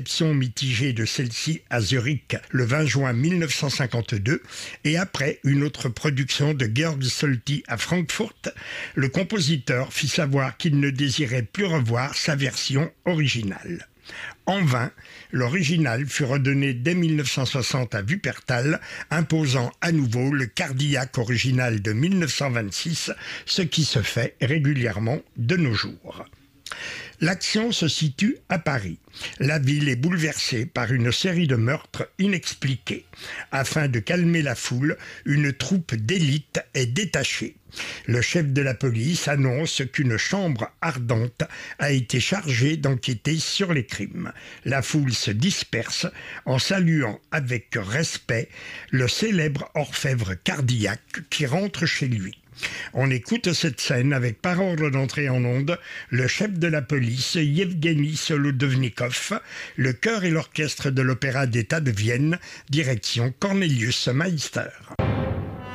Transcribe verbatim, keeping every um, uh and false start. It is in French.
Réception mitigée de celle-ci à Zurich le vingt juin mille neuf cent cinquante-deux et après une autre production de Georg Solti à Francfort, le compositeur fit savoir qu'il ne désirait plus revoir sa version originale. En vain, l'original fut redonné dès mille neuf cent soixante à Wuppertal, imposant à nouveau le cardiaque original de mille neuf cent vingt-six, ce qui se fait régulièrement de nos jours. L'action se situe à Paris. La ville est bouleversée par une série de meurtres inexpliqués. Afin de calmer la foule, une troupe d'élite est détachée. Le chef de la police annonce qu'une chambre ardente a été chargée d'enquêter sur les crimes. La foule se disperse en saluant avec respect le célèbre orfèvre cardiaque qui rentre chez lui. On écoute cette scène avec par ordre d'entrée en onde le chef de la police Yevgeny Solodovnikov, le chœur et l'orchestre de l'Opéra d'État de Vienne, direction Cornelius Meister.